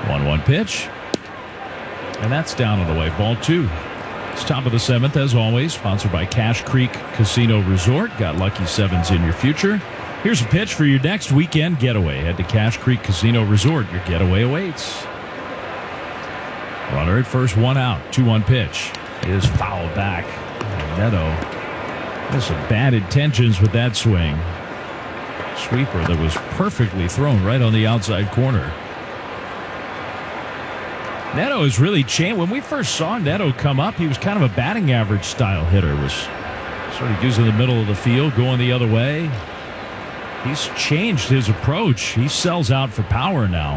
1-1 pitch. And that's down and away. Ball 2. It's top of the 7th, as always. Sponsored by Cache Creek Casino Resort. Got lucky 7s in your future. Here's a pitch for your next weekend getaway. Head to Cache Creek Casino Resort. Your getaway awaits. Runner at first, 1 out. 2-1 pitch is fouled back. Neto has some bad intentions with that swing. Sweeper that was perfectly thrown right on the outside corner. Neto has really changed. When we first saw Neto come up, he was kind of a batting average style hitter. Was sort of using the middle of the field, going the other way. He's changed his approach. He sells out for power now.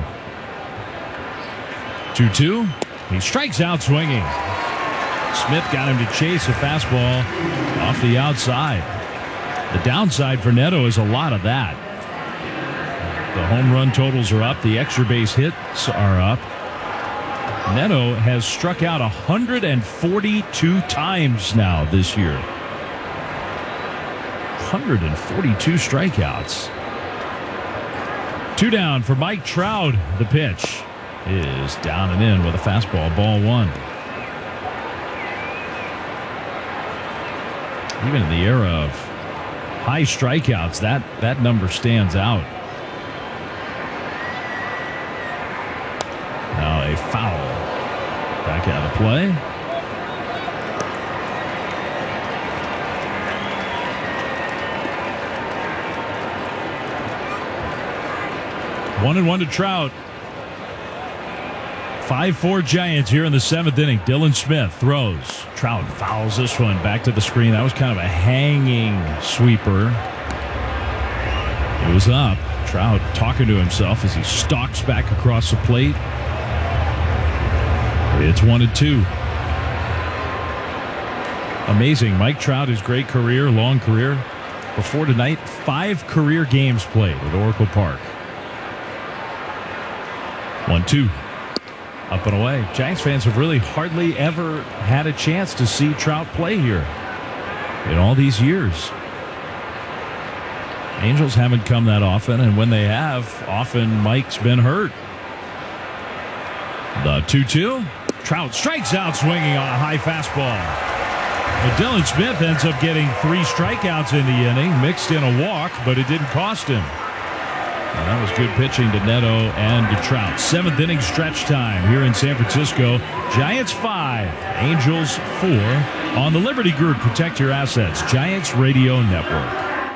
2-2. He strikes out swinging. Smith got him to chase a fastball off the outside. The downside for Neto is a lot of that. The home run totals are up. The extra base hits are up. Neto has struck out 142 times now this year. 142 strikeouts. 2 down for Mike Trout. The pitch is down and in with a fastball. Ball 1. Even in the era of high strikeouts, that number stands out. Now a foul. Back out of play. One and 1 to Trout. 5-4 Giants here in the 7th inning. Dylan Smith throws. Trout fouls this one back to the screen. That was kind of a hanging sweeper. It was up. Trout talking to himself as he stalks back across the plate. It's 1-2. Amazing. Mike Trout, his great career, long career. Before tonight, 5 career games played at Oracle Park. 1-2. Up and away. Giants fans have really hardly ever had a chance to see Trout play here in all these years. Angels haven't come that often, and when they have, often Mike's been hurt. The 2-2. Trout strikes out swinging on a high fastball. But Dylan Smith ends up getting 3 strikeouts in the inning, mixed in a walk, but it didn't cost him. And that was good pitching to Neto and to Trout. 7th inning stretch time here in San Francisco. Giants 5, Angels 4 on the Liberty Group. Protect your assets. Giants Radio Network.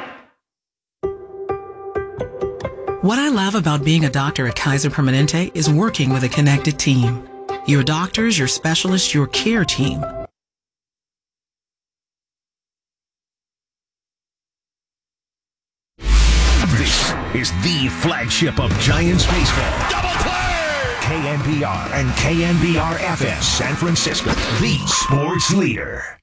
What I love about being a doctor at Kaiser Permanente is working with a connected team. Your doctors, your specialists, your care team. This is the flagship of Giants baseball. Double play! KNBR and KNBR-FS San Francisco, the sports leader.